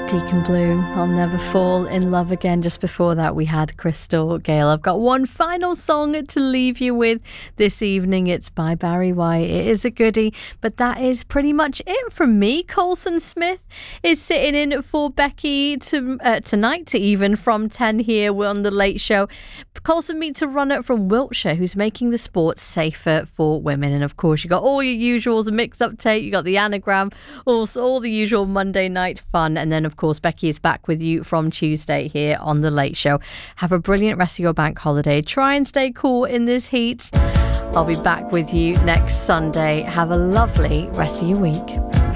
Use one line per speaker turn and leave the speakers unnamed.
Deacon Blue, I'll Never Fall in Love Again. Just before that, we had Crystal Gale. I've got one final song to leave you with this evening. It's by Barry White. It is a goodie, but that is pretty much it from me. Colson Smith is sitting in for Becky tonight, even from 10 here on The Late Show. Colson meets a runner from Wiltshire who's making the sport safer for women. And of course, you got all your usuals, a mix-up tape, you got the anagram, also all the usual Monday night fun. And then, of course, Becky is back with you from Tuesday here on The Late Show. Have a brilliant rest of your bank holiday. Try and stay cool in this heat. I'll be back with you next Sunday. Have a lovely rest of your week.